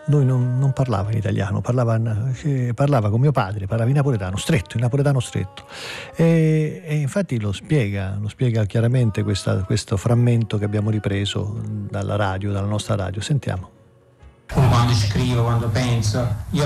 lui non parlava in italiano, parlava con mio padre, parlava in napoletano stretto, in napoletano stretto. E infatti lo spiega chiaramente questo frammento che abbiamo ripreso dalla radio, dalla nostra radio. Sentiamo. Quando scrivo, quando penso, io